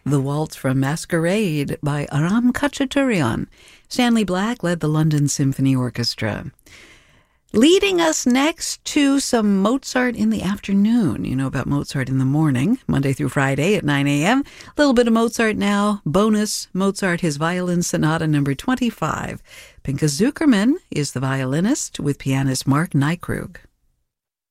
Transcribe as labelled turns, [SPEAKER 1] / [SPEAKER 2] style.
[SPEAKER 1] The Waltz from Masquerade by Aram Khachaturian. Stanley Black led the London Symphony Orchestra. Leading us next to some Mozart in the afternoon. You know about Mozart in the morning, Monday through Friday at 9 a.m. A little bit of Mozart now. Bonus, Mozart, his Violin Sonata number 25. Pinka Zukerman is the violinist with pianist Mark Nykrug.